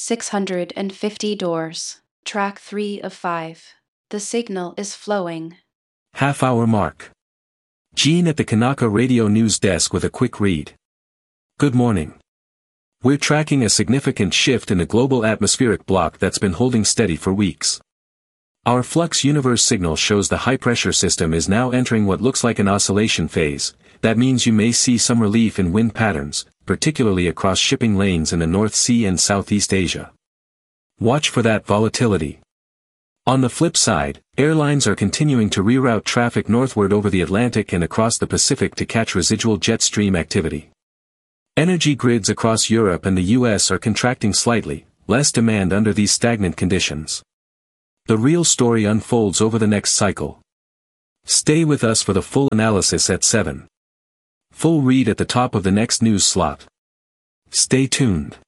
650 doors. Track 3 of 5. The signal is flowing. Half-hour mark. Gene at the Kanaka Radio News Desk with a quick read. Good morning. We're tracking a significant shift in the global atmospheric block that's been holding steady for weeks. Our flux universe signal shows the high-pressure system is now entering what looks like an oscillation phase. That means you may see some relief in wind patterns, particularly across shipping lanes in the North Sea and Southeast Asia. Watch for that volatility. On the flip side, airlines are continuing to reroute traffic northward over the Atlantic and across the Pacific to catch residual jet stream activity. Energy grids across Europe and the US are contracting slightly, less demand under these stagnant conditions. The real story unfolds over the next cycle. Stay with us for the full analysis at 7. Full read at the top of the next news slot. Stay tuned.